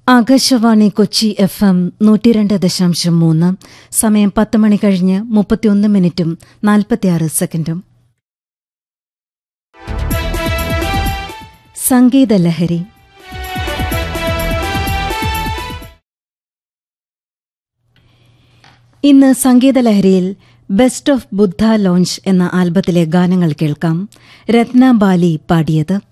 Akashvani Kochi FM 102.3. സമയം 10 മണി കഴിഞ്ഞ് 31 മിനിറ്റും 46 സെക്കൻഡും. സംഗീതലഹരി. ഇന്ന് സംഗീതലഹരിയിൽ ബെസ്റ്റ് ഓഫ് ബുദ്ധ ലോഞ്ച് എന്ന ആൽബത്തിലെ ഗാനങ്ങൾ കേൾക്കാം. രത്ന ബാലി പാടിയത്.